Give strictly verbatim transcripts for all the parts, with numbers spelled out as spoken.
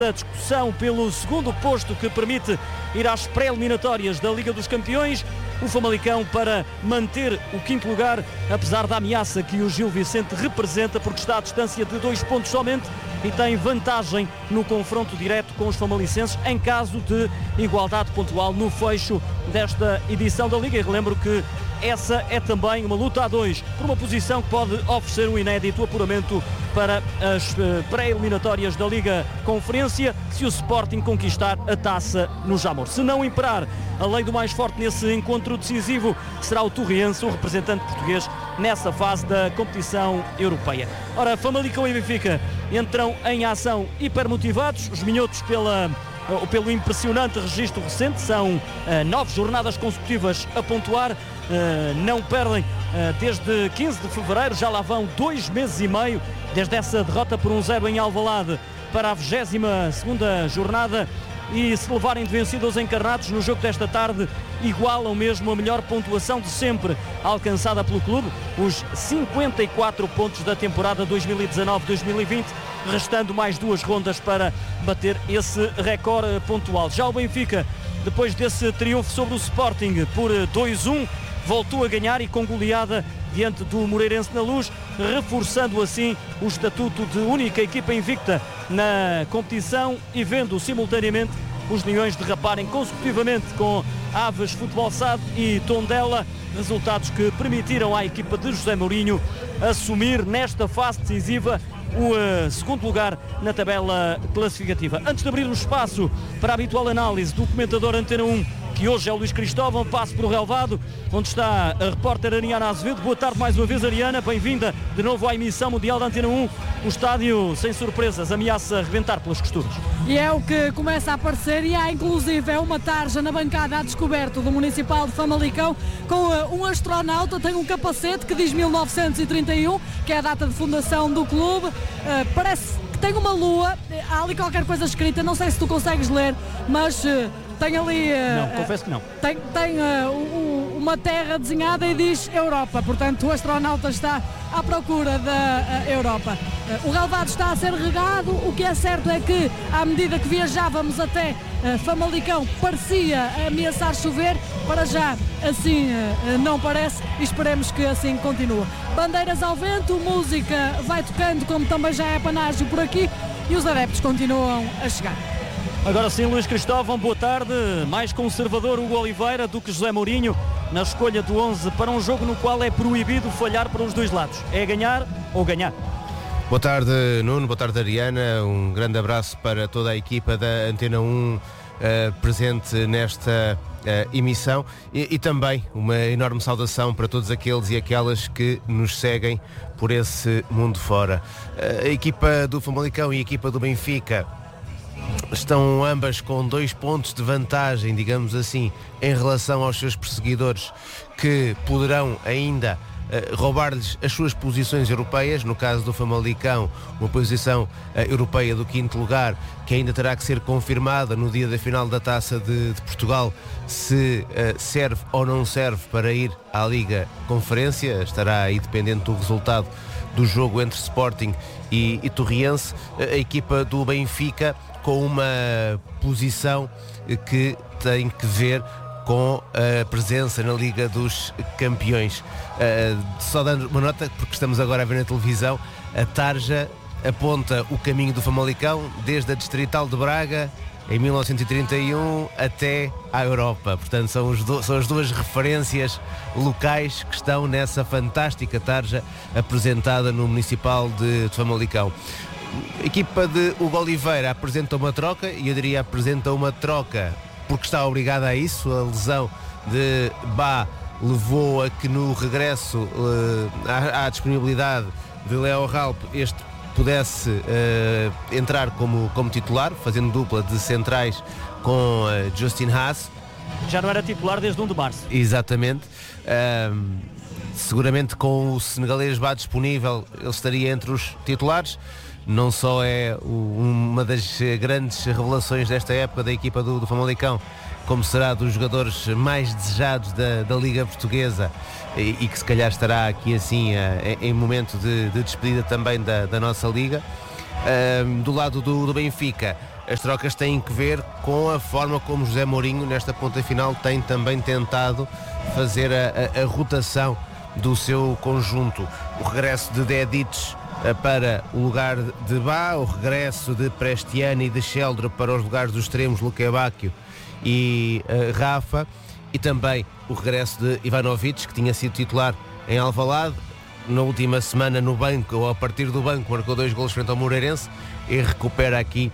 A discussão pelo segundo posto que permite ir às pré-eliminatórias da Liga dos Campeões. O Famalicão para manter o quinto lugar, apesar da ameaça que o Gil Vicente representa, porque está à distância de dois pontos somente e tem vantagem no confronto direto com os famalicenses em caso de igualdade pontual no fecho desta edição da Liga. E relembro que essa é também uma luta a dois por uma posição que pode oferecer um inédito apuramento para as pré-eliminatórias da Liga Conferência, se o Sporting conquistar a taça no Jamor. Se não imperar a lei do mais forte nesse encontro decisivo, será o Torriense, o representante português, nessa fase da competição europeia. Ora, Famalicão e Benfica entram em ação hipermotivados, os minhotos pela... pelo impressionante registro recente, são uh, nove jornadas consecutivas a pontuar, uh, não perdem uh, desde quinze de fevereiro, já lá vão dois meses e meio, desde essa derrota por um zero em Alvalade para a vigésima segunda jornada, e se levarem de vencido os encarnados no jogo desta tarde, igualam mesmo a melhor pontuação de sempre alcançada pelo clube, os cinquenta e quatro pontos da temporada dois mil e dezanove dois mil e vinte, restando mais duas rondas para bater esse recorde pontual. Já o Benfica, depois desse triunfo sobre o Sporting por dois a um, voltou a ganhar e com goleada diante do Moreirense na Luz, reforçando assim o estatuto de única equipa invicta na competição e vendo simultaneamente os Leões derraparem consecutivamente com Aves, Futebol S A D e Tondela, resultados que permitiram à equipa de José Mourinho assumir nesta fase decisiva o uh, segundo lugar na tabela classificativa. Antes de abrirmos espaço para a habitual análise do comentador Antena um, que hoje é o Luís Cristóvão, passo para o relvado, onde está a repórter Ariana Azevedo. Boa tarde mais uma vez, Ariana, bem-vinda de novo à emissão mundial da Antena um. O estádio, sem surpresas, ameaça rebentar pelas costuras. E é o que começa a aparecer, e há inclusive é uma tarja na bancada à descoberto do Municipal de Famalicão, com uh, um astronauta, tem um capacete que diz mil novecentos e trinta e um, que é a data de fundação do clube, uh, parece que tem uma lua, há ali qualquer coisa escrita, não sei se tu consegues ler, mas... Uh, Tem ali. Não, uh, confesso que não. Tem, tem uh, uh, uma terra desenhada e diz Europa, portanto o astronauta está à procura da uh, Europa. Uh, o relvado está a ser regado, o que é certo é que, à medida que viajávamos até uh, Famalicão, parecia ameaçar chover, para já assim uh, não parece, e esperemos que assim continue. Bandeiras ao vento, música vai tocando, como também já é panágio por aqui, e os adeptos continuam a chegar. Agora sim, Luís Cristóvão, boa tarde. Mais conservador Hugo Oliveira do que José Mourinho na escolha do onze para um jogo no qual é proibido falhar para os dois lados. É ganhar ou ganhar? Boa tarde, Nuno, boa tarde, Ariana. Um grande abraço para toda a equipa da Antena um uh, presente nesta uh, emissão e, e também uma enorme saudação para todos aqueles e aquelas que nos seguem por esse mundo fora. Uh, a equipa do Famalicão e a equipa do Benfica estão ambas com dois pontos de vantagem, digamos assim, em relação aos seus perseguidores, que poderão ainda uh, roubar-lhes as suas posições europeias. No caso do Famalicão, uma posição uh, europeia do quinto lugar, que ainda terá que ser confirmada no dia da final da Taça de, de Portugal, se uh, serve ou não serve para ir à Liga Conferência. Estará aí dependente do resultado do jogo entre Sporting e, e Torriense. A equipa do Benfica com uma posição que tem que ver com a presença na Liga dos Campeões. Uh, só dando uma nota, porque estamos agora a ver na televisão, a tarja aponta o caminho do Famalicão desde a Distrital de Braga em mil novecentos e trinta e um até à Europa. Portanto, são, os do, são as duas referências locais que estão nessa fantástica tarja apresentada no Municipal de, de Famalicão. A equipa de Hugo Oliveira apresenta uma troca, e eu diria apresenta uma troca porque está obrigada a isso. A lesão de Bá levou a que no regresso uh, à, à disponibilidade de Leo Ralp este pudesse uh, entrar como, como titular, fazendo dupla de centrais com uh, Justin Haas. Já não era titular desde um de março. Exatamente. Uh, seguramente com o senegalês Bá disponível, ele estaria entre os titulares. Não só é o, uma das grandes revelações desta época da equipa do, do Famalicão, como será dos jogadores mais desejados da, da Liga Portuguesa, e, e que se calhar estará aqui assim uh, em, em momento de, de despedida também da, da nossa Liga. Uh, do lado do, do Benfica, as trocas têm que ver com a forma como José Mourinho, nesta ponta final, tem também tentado fazer a, a, a rotação do seu conjunto. O regresso de Dedić para o lugar de Bá, o regresso de Prestiani e de Sheldra para os lugares dos extremos, Luque Bacchio e uh, Rafa, e também o regresso de Ivanovic, que tinha sido titular em Alvalade, na última semana no banco, ou a partir do banco, marcou dois golos frente ao Moreirense e recupera aqui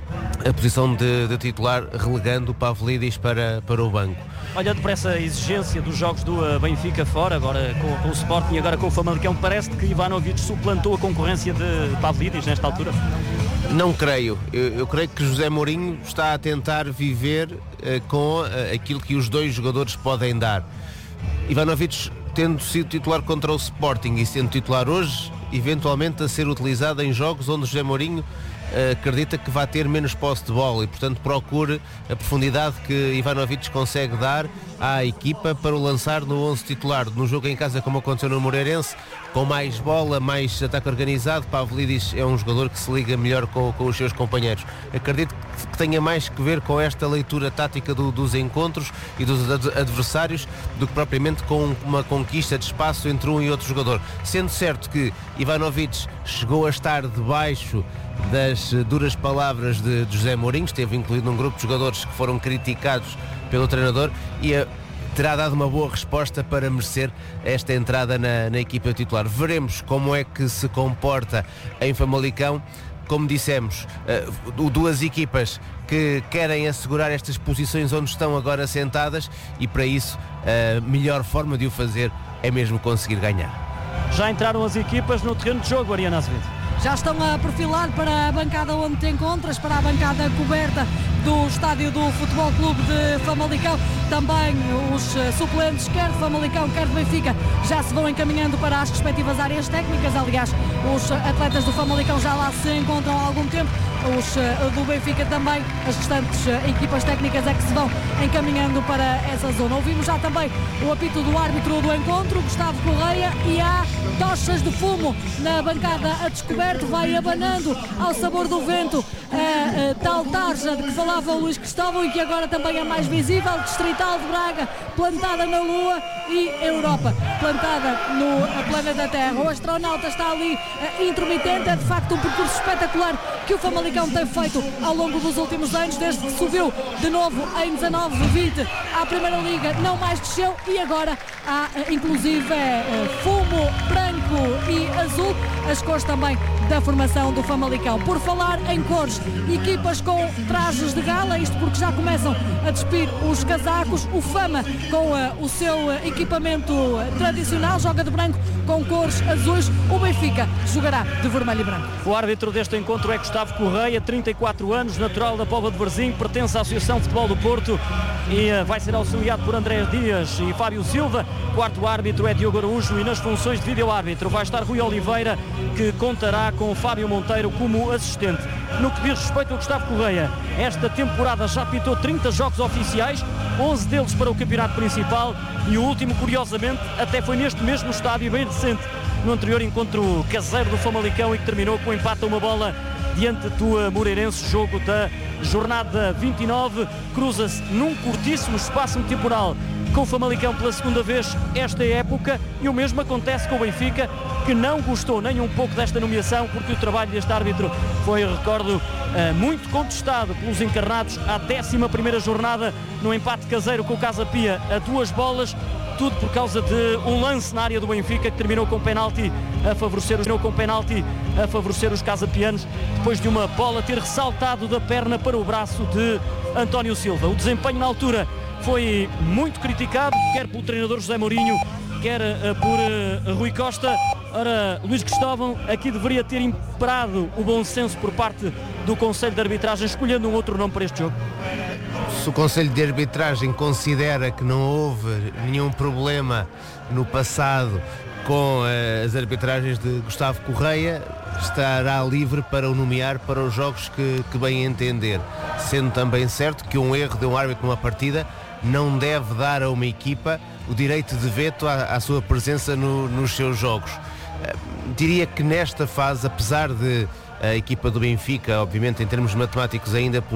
a posição de, de titular, relegando o Pavlidis para, para o banco. Olhando para essa exigência dos jogos do Benfica fora, agora com, com o Sporting e agora com o Famalicão, parece que Ivanovic suplantou a concorrência de Pavlidis nesta altura? Não creio. Eu, eu creio que José Mourinho está a tentar viver uh, com uh, aquilo que os dois jogadores podem dar. Ivanovic, tendo sido titular contra o Sporting e sendo titular hoje, eventualmente a ser utilizado em jogos onde José Mourinho uh, acredita que vai ter menos posse de bola e, portanto, procure a profundidade que Ivanovic consegue dar à equipa para o lançar no onze titular. No jogo em casa, como aconteceu no Moreirense, com mais bola, mais ataque organizado, Pavlidis é um jogador que se liga melhor com, com os seus companheiros. Acredito que tenha mais que ver com esta leitura tática do, dos encontros e dos adversários do que propriamente com uma conquista de espaço entre um e outro jogador. Sendo certo que Ivanovic chegou a estar debaixo das duras palavras de, de José Mourinho, esteve incluído num grupo de jogadores que foram criticados pelo treinador e a terá dado uma boa resposta para merecer esta entrada na, na equipa titular. Veremos como é que se comporta em Famalicão. Como dissemos, uh, duas equipas que querem assegurar estas posições onde estão agora sentadas e para isso a melhor forma de o fazer é mesmo conseguir ganhar. Já entraram as equipas no terreno de jogo, Ariana Azevedo. Já estão a perfilar para a bancada onde te encontras, para a bancada coberta do estádio do Futebol Clube de Famalicão. Também os suplentes, quer de Famalicão, quer de Benfica, já se vão encaminhando para as respectivas áreas técnicas. Aliás, os atletas do Famalicão já lá se encontram há algum tempo. Os do Benfica também, as restantes equipas técnicas é que se vão encaminhando para essa zona. Ouvimos já também o apito do árbitro do encontro, Gustavo Correia, e há tochas de fumo na bancada a descoberto, vai abanando ao sabor do vento a, a tal tarja de que falava o Luís Cristóvão e que agora também é mais visível, Distrital de Braga, plantada na Lua, e Europa, plantada no planeta Terra. O astronauta está ali uh, intermitente, é de facto um percurso espetacular que o Famalicão tem feito ao longo dos últimos anos, desde que subiu de novo em dezanove vinte à Primeira Liga, não mais desceu, e agora há uh, inclusive uh, fumo branco e azul, as cores também da formação do Famalicão. Por falar em cores, equipas com trajes de gala, isto porque já começam a despir os casacos. O Fama com uh, o seu uh, equipamento tradicional, joga de branco com cores azuis. O Benfica jogará de vermelho e branco. O árbitro deste encontro é Gustavo Correia, trinta e quatro anos, natural da Póvoa de Varzim, pertence à Associação de Futebol do Porto e uh, vai ser auxiliado por André Dias e Fábio Silva. Quarto árbitro é Diogo Araújo e nas funções de vídeo-árbitro vai estar Rui Oliveira, que contará com Fábio Monteiro como assistente. No que diz respeito a Gustavo Correia, esta temporada já apitou trinta jogos oficiais, onze deles para o campeonato principal, e o último, curiosamente, até foi neste mesmo estádio, bem recente, no anterior encontro caseiro do Famalicão, e que terminou com um empate a uma bola diante do Moreirense, jogo da jornada vinte e nove. Cruza-se num curtíssimo espaço temporal com o Famalicão pela segunda vez esta época, e o mesmo acontece com o Benfica, que não gostou nem um pouco desta nomeação, porque o trabalho deste árbitro foi, recordo, muito contestado pelos encarnados à décima primeira jornada, no empate caseiro com o Casa Pia a duas bolas, tudo por causa de um lance na área do Benfica que terminou com penalti a favorecer os, com penalti a favorecer os casapianos, depois de uma bola ter ressaltado da perna para o braço de António Silva. O desempenho na altura foi muito criticado, quer pelo treinador José Mourinho, quer uh, por uh, Rui Costa. Ora, Luís Cristóvão aqui deveria ter imperado o bom senso por parte do Conselho de Arbitragem, escolhendo um outro nome para este jogo. Se o Conselho de Arbitragem considera que não houve nenhum problema no passado com uh, as arbitragens de Gustavo Correia, estará livre para o nomear para os jogos que, que bem entender, sendo também certo que um erro de um árbitro numa partida não deve dar a uma equipa o direito de veto à, à sua presença no, nos seus jogos. Uh, diria que nesta fase, apesar de a equipa do Benfica, obviamente em termos matemáticos ainda